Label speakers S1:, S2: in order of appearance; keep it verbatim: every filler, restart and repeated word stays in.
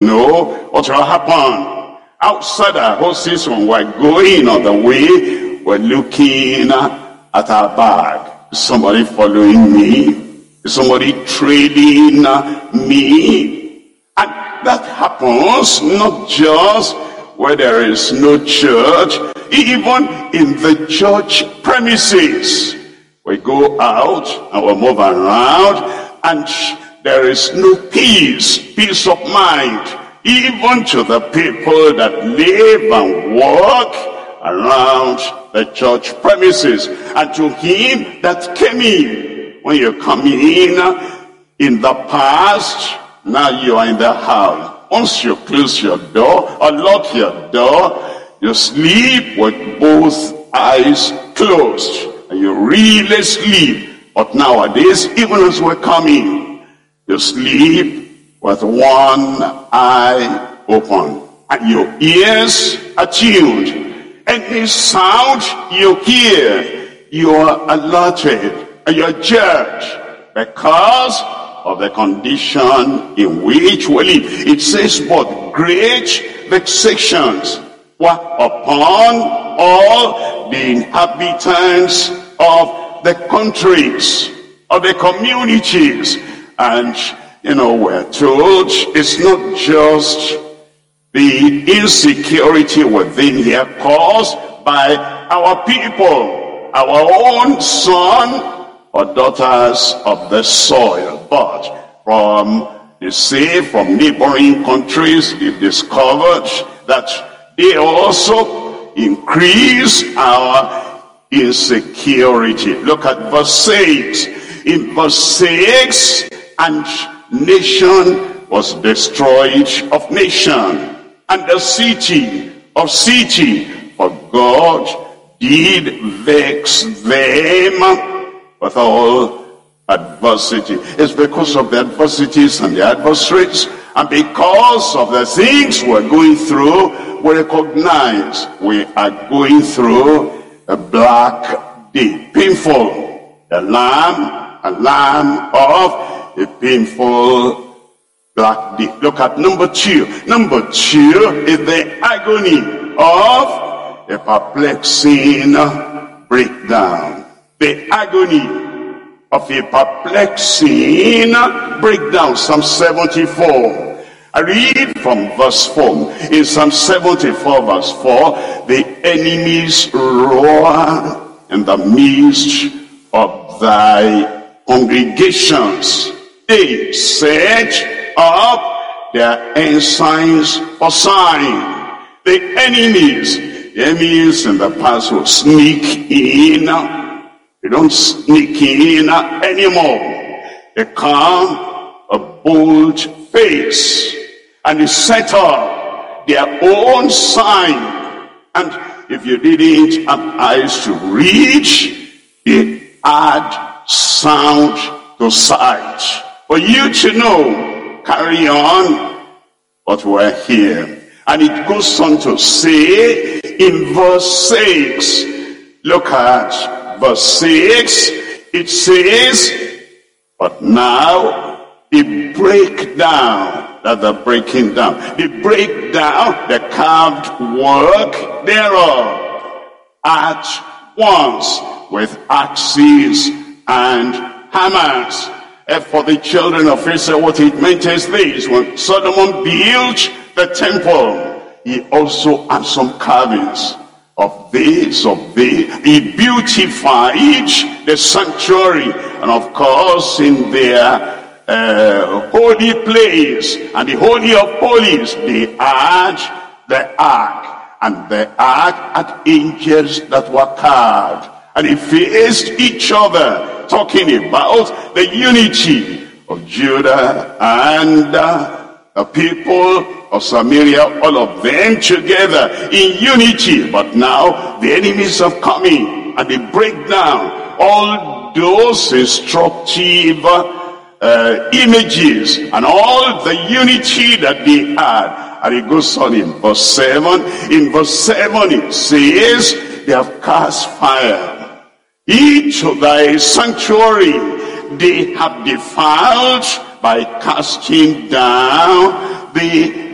S1: know what will happen. Outside our houses, when we're going on the way, we're looking at our bag. Is somebody following me? Is somebody trailing me? And that happens not just where there is no church, even in the church premises. We go out and we move around, and there is no peace, peace of mind, even to the people that live and walk around the church premises. And to him that came in, when you come in, in the past, now you are in the house. Once you close your door or lock your door, you sleep with both eyes closed. And you really sleep. But nowadays, even as we're coming, you sleep with one eye open. And your ears are tuned. Any sound you hear, you are alerted. And you're judged because of the condition in which we live. It says, but great vexations were upon all the inhabitants of the countries, of the communities. And, you know, we're told it's not just the insecurity within here caused by our people, our own son or daughters of the soil, but from, you see, from neighboring countries, they've discovered that they also increase our insecurity. Look at verse six. In verse six, and nation was destroyed of nation, and the city of city, for God did vex them with all adversity. It's because of the adversities and the adversaries, and because of the things we're going through, we recognize we are going through a black day. Painful. The lamb, a lamb of a painful black day. Look at number two. Number two is the agony of a perplexing breakdown. The agony of a perplexing breakdown. Psalm seventy-four. I read from verse four. In Psalm seventy-four verse four, the enemies roar in the midst of thy congregations. They set up their ensigns for sign. The enemies, the enemies in the past will sneak in. They don't sneak in anymore. They come a bold face, and they set up their own sign. And if you didn't have eyes to reach, they add sound to sight. For you to know, carry on, but we're here. And it goes on to say in verse six, look at verse six, it says, but now they break down, that the breaking down, they break down the carved work thereof at once with axes and hammers. And for the children of Israel, what it meant is this: when Solomon built the temple, he also had some carvings of this, of this. He beautified the sanctuary, and of course in their uh, holy place and the holy of holies, they had the ark, and the ark had angels that were carved, and they faced each other, talking about the unity of Judah and uh, the people of Samaria, all of them together in unity. But now the enemies have come in, and they break down all those instructive uh, images and all the unity that they had. And it goes on in verse seven. In verse seven it says, they have cast fire into thy sanctuary. They have defiled by casting down the